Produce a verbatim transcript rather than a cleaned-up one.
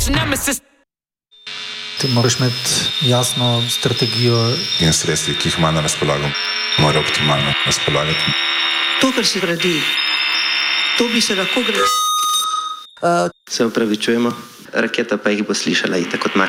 Ti moraš imeti jasno strategijo in sredstvi, ki jih ima na razpolago, mora optimalno razpolagati. To, kar se gradi, to bi se lahko gradilo. Uh, se upravičujemo, raketa pa jih bo slišala itak kot mak.